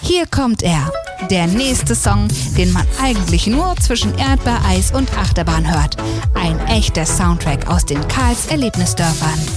Hier kommt er, der nächste Song, den man eigentlich nur zwischen Erdbeereis und Achterbahn hört. Ein echter Soundtrack aus den Karls Erlebnisdörfern.